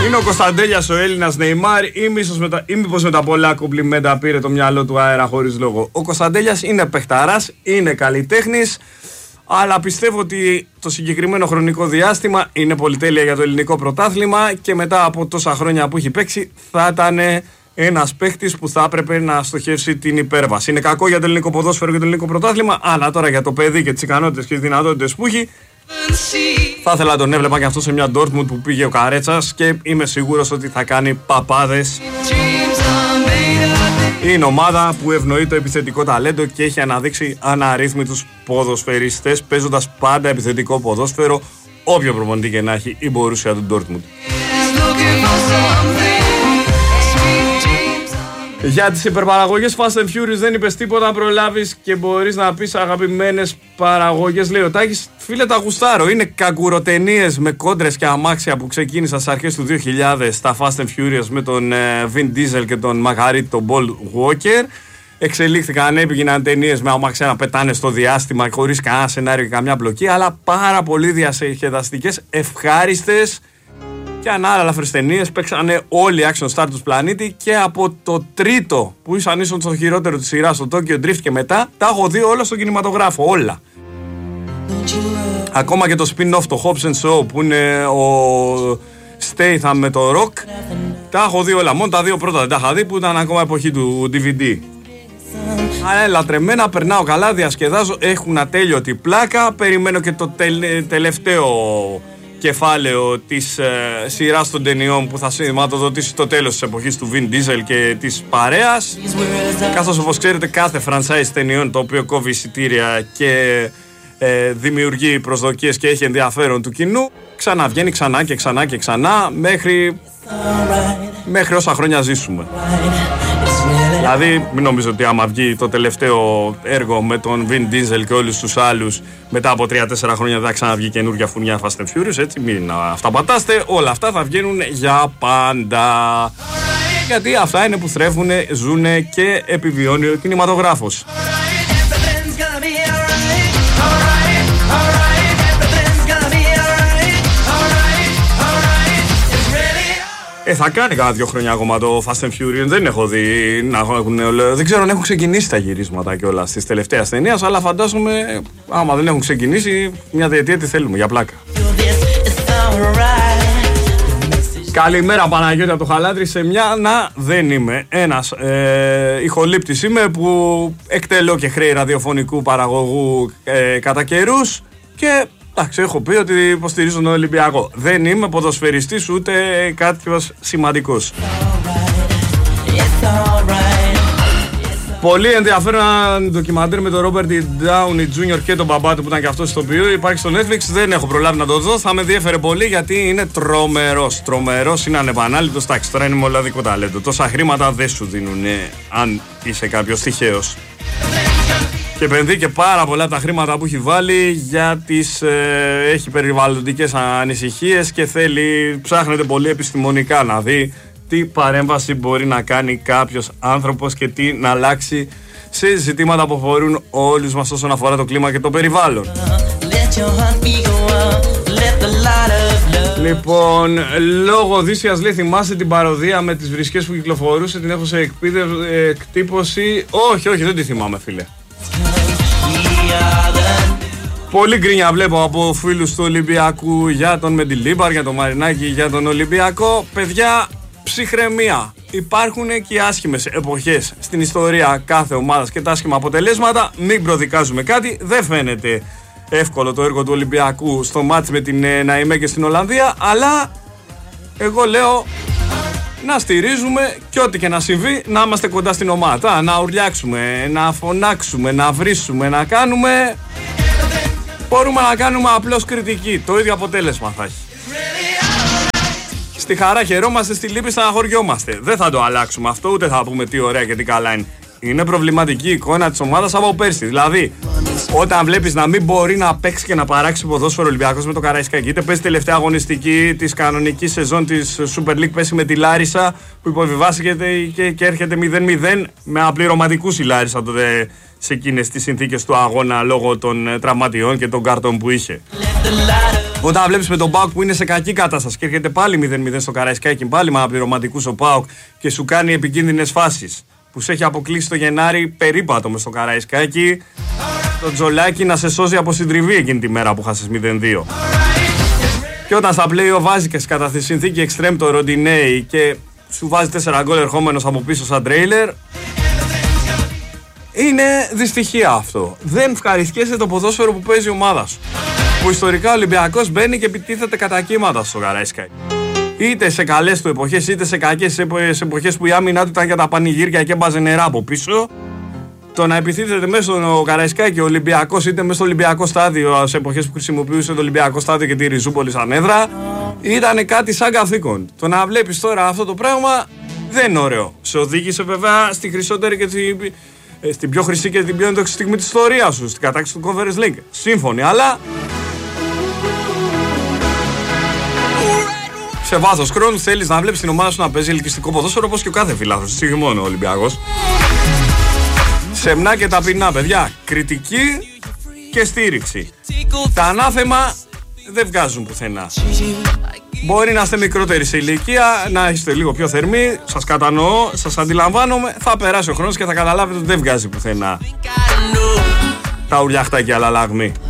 Είναι ο Κωνσταντέλιας ο Έλληνας Νεϊμάρ ή μήπως με τα πολλά κουμπλιμέντα πήρε το μυαλό του αέρα χωρίς λόγο? Ο Κωνσταντέλιας είναι παιχταράς, είναι καλλιτέχνης, αλλά πιστεύω ότι το συγκεκριμένο χρονικό διάστημα είναι πολυτέλεια για το ελληνικό πρωτάθλημα και μετά από τόσα χρόνια που έχει παίξει θα ήταν ένας παίχτης που θα έπρεπε να στοχεύσει την υπέρβαση. Είναι κακό για το ελληνικό ποδόσφαιρο και το ελληνικό πρωτάθλημα, αλλά τώρα για το παιδί και τις ικανότητες και τις δυνατότητες που έχει, θα ήθελα να τον έβλεπα και αυτό σε μια Dortmund που πήγε ο Καρέτσας και είμαι σίγουρος ότι θα κάνει παπάδες. Είναι ομάδα που ευνοεί το επιθετικό ταλέντο και έχει αναδείξει αναρρύθμιτους ποδοσφαιριστές, παίζοντας πάντα επιθετικό ποδόσφαιρο, όποιο προπονητή και να έχει η Μπορούσια του Dortmund. Για τις υπερπαραγωγές Fast and Furious δεν είπες τίποτα, να προλάβεις και μπορείς να πεις αγαπημένες παραγωγές, λέει ο Τάκης. Φίλε, τα γουστάρω. Είναι καγκουροτενίες με κόντρες και αμάξια που ξεκίνησαν στις αρχές του 2000 τα Fast and Furious με τον Vin Diesel και τον Μαγαρίτη τον Paul Walker. Εξελίχθηκαν, έγιναν ταινίες με αμάξια να πετάνε στο διάστημα χωρίς κανένα σενάριο και καμιά μπλοκή, αλλά πάρα πολύ διασκεδαστικές, ευχάριστες και ανάλαφρες ταινίες. Παίξανε όλοι οι action star του πλανήτη και από το τρίτο που ήσαν ίσον στο χειρότερο της σειράς, στο Tokyo Drift και μετά, τα έχω δει όλα στον κινηματογράφο, όλα. Ακόμα και το spin-off, το Hobbs and Shaw που είναι ο Statham με το Rock, τα έχω δει όλα. Μόνο τα δύο πρώτα δεν τα είχα δει που ήταν ακόμα εποχή του DVD. Αλλά λατρεμένα, περνάω καλά, διασκεδάζω, έχουν ατέλειωτη πλάκα. Περιμένω και το τελευταίο κεφάλαιο της σειράς των ταινιών που θα σηματοδοτήσει το τέλος της εποχής του Vin Diesel και της παρέας. Καθώς όπως ξέρετε κάθε franchise ταινιών το οποίο κόβει εισιτήρια και δημιουργεί προσδοκίες και έχει ενδιαφέρον του κοινού, ξαναβγαίνει ξανά και ξανά και ξανά μέχρι όσα χρόνια ζήσουμε. Δηλαδή μην νομίζω ότι άμα βγει το τελευταίο έργο με τον Vin Diesel και όλους τους άλλους μετά από 3-4 χρόνια θα ξαναβγεί καινούργια φουνιά Fast and Furious, έτσι μην αυταπατάστε, όλα αυτά θα βγαίνουν για πάντα. Γιατί αυτά είναι που θρέφουν, ζουνε και επιβιώνει ο κινηματογράφος. Θα κάνει κάνα 2 χρόνια ακόμα το Fast and Furious. Δεν έχω δει να έχουν. Δεν ξέρω αν έχουν ξεκινήσει τα γυρίσματα κιόλας της τελευταίας ταινίας, αλλά φαντάζομαι άμα δεν έχουν ξεκινήσει, μια διετία τι θέλουμε για πλάκα. Καλημέρα Παναγιώτη από το Χαλάτρι. Σε μια δεν είμαι ένας ηχολήπτης είμαι που εκτελώ και χρέη ραδιοφωνικού παραγωγού κατά καιρούς και εντάξει, έχω πει ότι υποστηρίζω τον Ολυμπιακό. Δεν είμαι ποδοσφαιριστής ούτε κάποιος σημαντικός. Πολύ ενδιαφέρον ντοκιμαντέρ με τον Ρόμπερτ Ντάουνι Τζούνιορ και τον μπαμπά του που ήταν και αυτός ηθοποιός. Υπάρχει στο Netflix, δεν έχω προλάβει να το δω. Θα με ενδιαφέρε πολύ γιατί είναι τρομερός. Τρομερός, είναι ανεπανάληπτος. Εντάξει, τώρα είναι μοναδικό ταλέντο. Τόσα χρήματα δεν σου δίνουν αν είσαι κάποιος τυχαίος. Και επενδύει και πάρα πολλά από τα χρήματα που έχει βάλει για τις έχει περιβαλλοντικές ανησυχίες και ψάχνεται πολύ επιστημονικά να δει τι παρέμβαση μπορεί να κάνει κάποιος άνθρωπος και τι να αλλάξει σε ζητήματα που αφορούν όλους μας όσον αφορά το κλίμα και το περιβάλλον. Λοιπόν, λόγω Οδύσσιας λέει, θυμάσαι την παροδία με τις βρισκές που κυκλοφορούσε, την έχω σε εκτύπωση. Όχι, δεν τη θυμάμαι φίλε. Πολύ γκρίνια βλέπω από φίλους του Ολυμπιακού για τον Μεντιλίμπαρ, για τον Μαρινάκη, για τον Ολυμπιακό. Παιδιά, ψυχραιμία. Υπάρχουν και οι άσχημες εποχές στην ιστορία κάθε ομάδας και τα άσχημα αποτελέσματα. Μην προδικάζουμε κάτι. Δεν φαίνεται εύκολο το έργο του Ολυμπιακού στο μάτς με την Ναϊμέ στην Ολλανδία, αλλά εγώ λέω να στηρίζουμε και ό,τι και να συμβεί να είμαστε κοντά στην ομάδα. Να ουρλιάξουμε, να φωνάξουμε, να βρίσουμε, να κάνουμε. Μπορούμε να κάνουμε απλώς κριτική. Το ίδιο αποτέλεσμα θα έχει. Στη χαρά χαιρόμαστε, στη λύπη στεναχωριόμαστε. Δεν θα το αλλάξουμε αυτό, ούτε θα πούμε τι ωραία και τι καλά είναι. Είναι προβληματική η εικόνα της ομάδας από πέρσι. Δηλαδή, όταν βλέπεις να μην μπορεί να παίξει και να παράξει ποδόσφαιρο Ολυμπιακός με το Καραϊσκάκι, είτε παίζει τελευταία αγωνιστική της κανονικής σεζόν της Super League, πέσει με τη Λάρισα που υποβιβάστηκε και έρχεται 0-0 με απληρωματικούς η Λάρισα τότε σε εκείνες τις συνθήκες του αγώνα λόγω των τραυματιών και των κάρτων που είχε. Όταν βλέπεις με τον ΠΑΟΚ που είναι σε κακή κατάσταση και έρχεται πάλι 0-0 στο Καραϊσκάκι, πάλι με αναπληρωματικούς ο ΠΑΟΚ και σου κάνει επικίνδυνες φάσεις, που σε έχει αποκλείσει το Γενάρη περίπατο μες στο Καραϊσκάκι, το Τζολάκι να σε σώζει από συντριβή εκείνη τη μέρα που χάσεις 0-2. Και όταν στα play-off βάζει και κατά τη συνθήκη εξτρέμ το Ροντινέι και σου βάζει 4 γκολ ερχόμενος από πίσω σαν τρέιλερ, είναι δυστυχία αυτό. Δεν ευχαριστιέσαι το ποδόσφαιρο που παίζει η ομάδα σου. Που ιστορικά ο Ολυμπιακός μπαίνει και επιτίθεται κατά κύματα στο Καραϊσκάκι. Είτε σε καλές του εποχές, είτε σε κακές εποχές που η άμυνά του ήταν για τα πανηγύρια και έμπαζε νερά από πίσω. Το να επιτίθεται μέσα στο Καραϊσκάκι ο Ολυμπιακός, είτε μέσα στο Ολυμπιακό στάδιο, σε εποχές που χρησιμοποιούσε το Ολυμπιακό στάδιο και τη Ριζούπολη σαν έδρα, ήταν κάτι σαν καθήκον. Το να βλέπεις τώρα αυτό το πράγμα δεν είναι ωραίο. Σε οδήγησε βέβαια στη χρυσότερη και στην πιο χρυσή και την πιο έντοξη στιγμή της ιστορίας σου, στην κατάκτηση του Conference League. Σύμφωνοι, αλλά σε βάθος χρόνου θέλεις να βλέπεις την ομάδα σου να παίζει ελκυστικό ποδόσφαιρο, όπως και ο κάθε φιλάθλος, όχι μόνο ο Ολυμπιακός. Σεμνά και ταπεινά, παιδιά. Κριτική και στήριξη. Τα ανάθεμα δεν βγάζουν πουθενά. Μπορεί να είστε μικρότεροι σε ηλικία, να είστε λίγο πιο θερμοί, σας κατανοώ, σας αντιλαμβάνομαι, θα περάσει ο χρόνος και θα καταλάβετε ότι δεν βγάζει πουθενά τα ουρλιαχτά και αλλαλάγμη.